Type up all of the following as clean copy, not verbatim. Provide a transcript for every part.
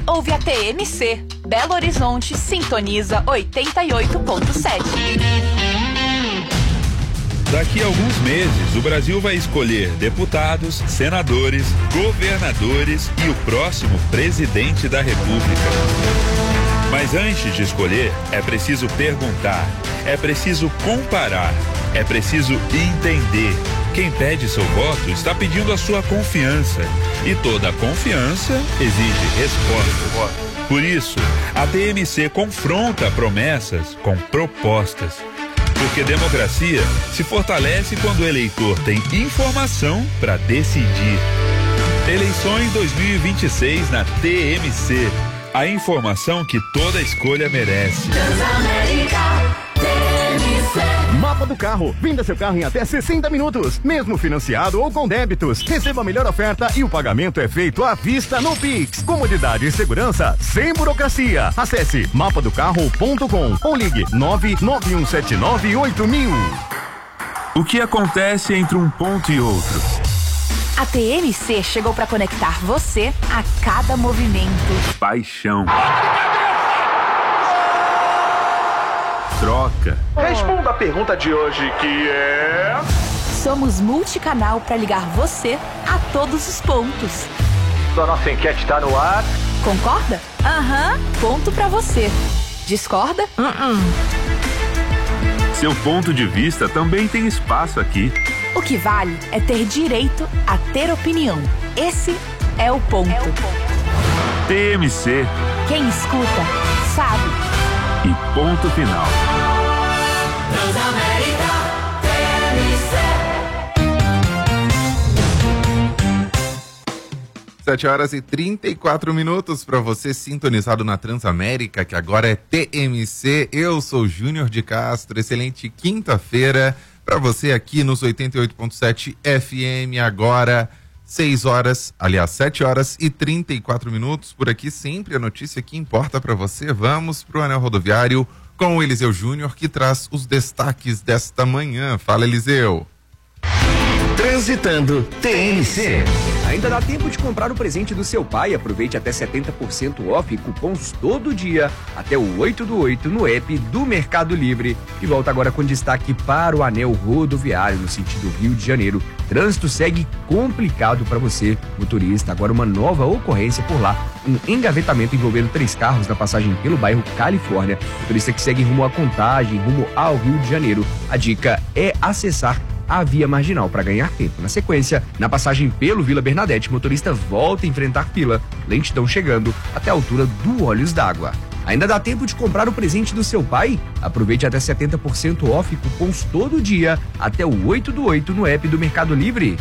ouve a TMC. Belo Horizonte sintoniza 88.7. Daqui a alguns meses, o Brasil vai escolher deputados, senadores, governadores e o próximo presidente da República. Mas antes de escolher, é preciso perguntar, é preciso comparar, é preciso entender. Quem pede seu voto está pedindo a sua confiança. E toda confiança exige resposta. Por isso, a TMC confronta promessas com propostas. Porque democracia se fortalece quando o eleitor tem informação para decidir. Eleições 2026 na TMC. A informação que toda escolha merece. Mapa do carro. Venda seu carro em até 60 minutos, mesmo financiado ou com débitos. Receba a melhor oferta e o pagamento é feito à vista no Pix. Comodidade e segurança sem burocracia. Acesse mapadocarro.com ou ligue 991798000. O que acontece entre um ponto e outro? A TMC chegou para conectar você a cada movimento. Paixão. Troca. Responda a pergunta de hoje, que é... Somos multicanal para ligar você a todos os pontos. A nossa enquete tá no ar. Concorda? Aham. Ponto para você. Discorda? Seu ponto de vista também tem espaço aqui. O que vale é ter direito a ter opinião. Esse é o ponto. TMC. Quem escuta, sabe. E ponto final. Transamérica TMC. 7h34 para você sintonizado na Transamérica, que agora é TMC. Eu sou Júnior de Castro. Excelente quinta-feira para você aqui nos 88.7 FM. Agora 7h34 por aqui, sempre a notícia que importa para você. Vamos pro Anel Rodoviário com o Eliseu Júnior, que traz os destaques desta manhã. Fala, Eliseu. Transitando TMC. Ainda dá tempo de comprar o presente do seu pai. Aproveite até 70% off e cupons todo dia até o 8/8 no app do Mercado Livre. E volta agora com destaque para o Anel Rodoviário no sentido Rio de Janeiro. Trânsito segue complicado para você, motorista. Agora uma nova ocorrência por lá. Um engavetamento envolvendo 3 carros na passagem pelo bairro Califórnia. Motorista que segue rumo à Contagem, rumo ao Rio de Janeiro. A dica é acessar a via marginal para ganhar tempo. Na sequência, na passagem pelo Vila Bernadette, motorista volta a enfrentar fila, lentidão chegando até a altura do Olhos d'Água. Ainda dá tempo de comprar o presente do seu pai? Aproveite até 70% off e cupons todo dia até o 8/8 no app do Mercado Livre.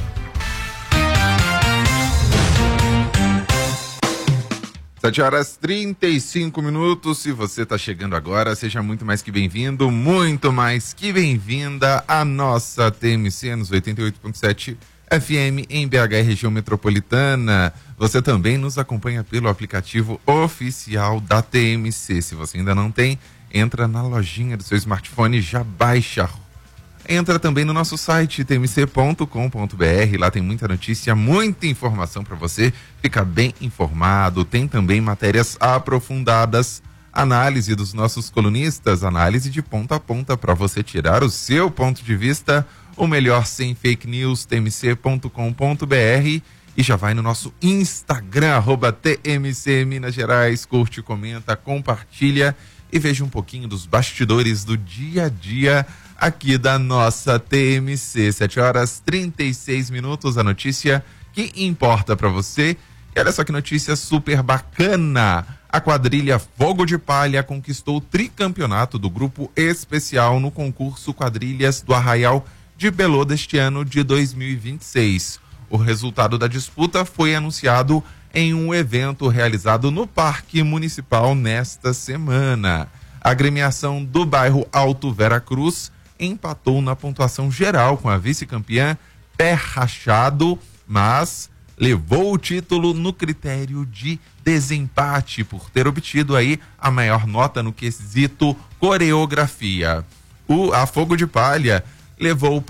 7h35. Se você está chegando agora, seja muito mais que bem-vindo, muito mais que bem-vinda à nossa TMC nos 88.7 FM em BH, região metropolitana. Você também nos acompanha pelo aplicativo oficial da TMC. Se você ainda não tem, entra na lojinha do seu smartphone e já baixa. Entra também no nosso site tmc.com.br, lá tem muita notícia, muita informação para você ficar bem informado. Tem também matérias aprofundadas, análise dos nossos colunistas, análise de ponta a ponta para você tirar o seu ponto de vista, o melhor sem fake news, tmc.com.br, e já vai no nosso Instagram, @TMC Minas Gerais, curte, comenta, compartilha e veja um pouquinho dos bastidores do dia a dia aqui da nossa TMC. 7h36, a notícia que importa para você. E olha só que notícia super bacana. A quadrilha Fogo de Palha conquistou o tricampeonato do grupo especial no concurso Quadrilhas do Arraial de Belô deste ano de 2026. O resultado da disputa foi anunciado em um evento realizado no Parque Municipal nesta semana. A agremiação do bairro Alto Vera Cruz empatou na pontuação geral com a vice-campeã Pé Rachado, mas levou o título no critério de desempate por ter obtido aí a maior nota no quesito coreografia. A Fogo de Palha levou